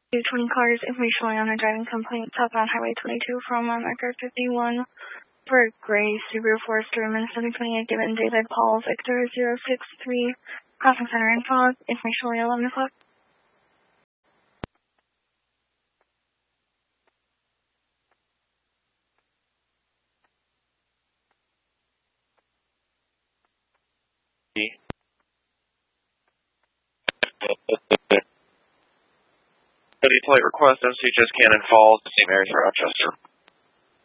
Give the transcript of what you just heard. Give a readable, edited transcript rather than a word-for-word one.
20 cars, information on a driving complaint southbound Highway 22 from record 51 for gray Subaru Forester, Minnesota 28, given David Paul Victor 063, crossing center in fog, information 11 o'clock. Plate request, MCHS Cannon Falls, St. Mary's, Rochester.